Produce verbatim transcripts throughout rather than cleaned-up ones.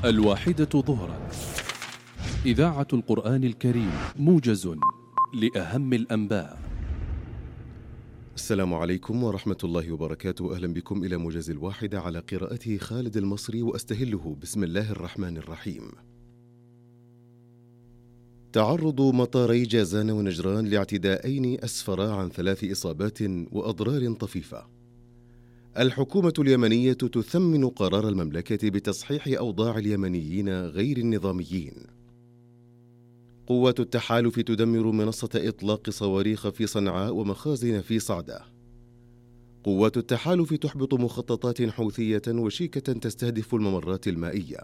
الواحدة ظهرا. إذاعة القرآن الكريم، موجز لأهم الأنباء. السلام عليكم ورحمة الله وبركاته. أهلا بكم إلى موجز الواحدة على قراءته خالد المصري، وأستهله بسم الله الرحمن الرحيم. تعرض مطاري جازان ونجران لاعتداءين أسفرا عن ثلاث إصابات وأضرار طفيفة. الحكومة اليمنية تثمن قرار المملكة بتصحيح أوضاع اليمنيين غير النظاميين. قوات التحالف تدمر منصة إطلاق صواريخ في صنعاء ومخازن في صعدة. قوات التحالف تحبط مخططات حوثية وشيكة تستهدف الممرات المائية.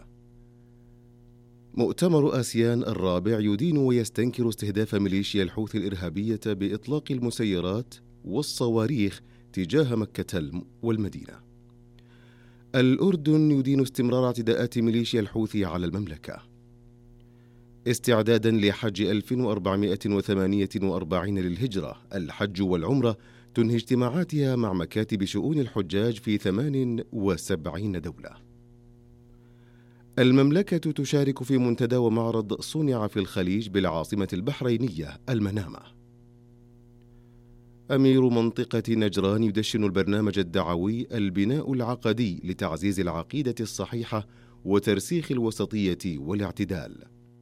مؤتمر آسيان الرابع يدين ويستنكر استهداف ميليشيا الحوثي الإرهابية بإطلاق المسيرات والصواريخ تجاه مكة والمدينة. الأردن يدين استمرار اعتداءات ميليشيا الحوثي على المملكة. استعدادا لحج ألف وأربعمائة وثمانية وأربعين للهجرة، الحج والعمرة تنهي اجتماعاتها مع مكاتب شؤون الحجاج في ثمان وسبعين دولة. المملكة تشارك في منتدى ومعرض صنع في الخليج بالعاصمة البحرينية المنامة. أمير منطقة نجران يدشن البرنامج الدعوي البناء العقدي لتعزيز العقيدة الصحيحة وترسيخ الوسطية والاعتدال.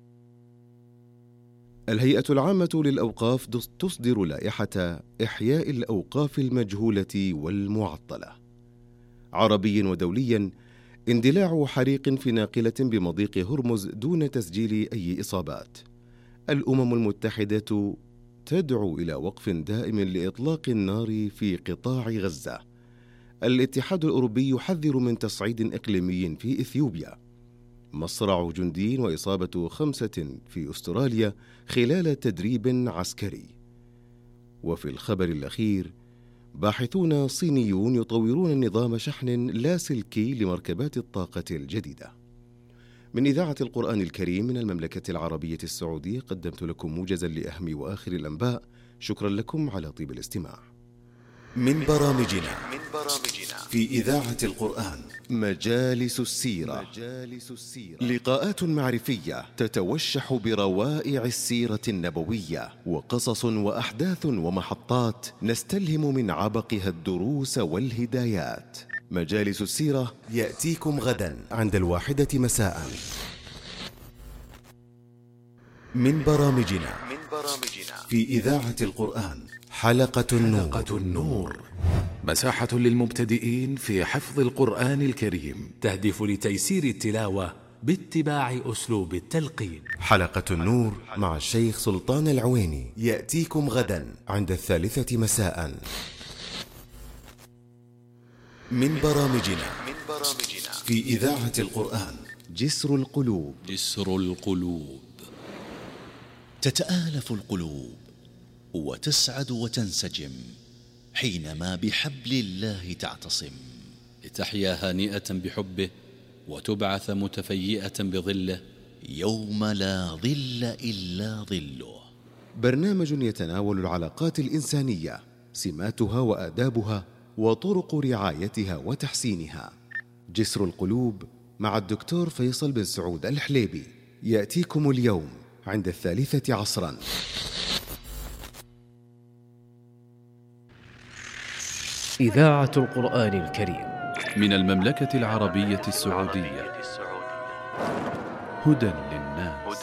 الهيئة العامة للأوقاف تصدر لائحة إحياء الأوقاف المجهولة والمعطلة. عربي ودوليا، اندلاع حريق في ناقلة بمضيق هرمز دون تسجيل أي إصابات. الأمم المتحدة تدعو إلى وقف دائم لإطلاق النار في قطاع غزة. الاتحاد الأوروبي يحذر من تصعيد إقليمي في إثيوبيا. مصرع جندي وإصابة خمسة في أستراليا خلال تدريب عسكري. وفي الخبر الأخير، باحثون صينيون يطورون نظام شحن لاسلكي لمركبات الطاقة الجديدة. من إذاعة القرآن الكريم من المملكة العربية السعودية، قدمت لكم موجزا لأهم وآخر الأنباء. شكرا لكم على طيب الاستماع. من برامجنا في إذاعة القرآن مجالس السيرة. مجالس السيرة لقاءات معرفية تتوشح بروائع السيرة النبوية، وقصص وأحداث ومحطات نستلهم من عبقها الدروس والهدايات. مجالس السيرة يأتيكم غدا عند الواحدة مساء. من برامجنا في إذاعة القرآن حلقة النور, حلقة النور. مساحة للمبتدئين في حفظ القرآن الكريم، تهدف لتيسير التلاوة باتباع أسلوب التلقين. حلقة النور مع الشيخ سلطان العويني يأتيكم غدا عند الثالثة مساء. من برامجنا في إذاعة القرآن جسر القلوب. جسر القلوب. تتآلف القلوب وتسعد وتنسجم حينما بحبل الله تعتصم، لتحيا هانئة بحبه وتبعث متفيئة بظله يوم لا ظل إلا ظله. برنامج يتناول العلاقات الإنسانية، سماتها وآدابها وطرق رعايتها وتحسينها. جسر القلوب مع الدكتور فيصل بن سعود الحليبي، يأتيكم اليوم عند الثالثة عصرا. إذاعة القرآن الكريم من المملكة العربية السعودية، هدى للناس.